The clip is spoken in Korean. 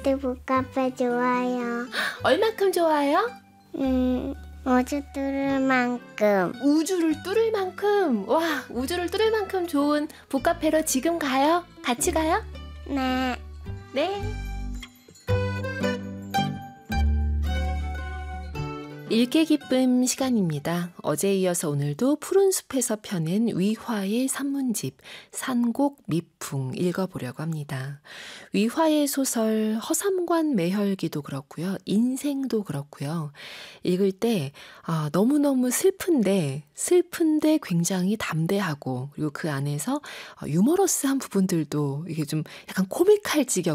아파트 북카페 좋아요. 얼만큼 좋아요? 우주 뚫을 만큼. 우주를 뚫을 만큼. 와, 우주를 뚫을 만큼 좋은 북카페로 지금 가요? 같이 가요? 네. 네. 읽기 기쁨 시간입니다. 어제에 이어서 오늘도 푸른 숲에서 펴낸 위화의 산문집 산곡 미풍 읽어보려고 합니다. 위화의 소설 허삼관 매혈기도 그렇고요. 인생도 그렇고요. 읽을 때 너무너무 슬픈데 굉장히 담대하고 그리고 그 안에서 유머러스한 부분들도 이게 좀 약간 코믹할 지경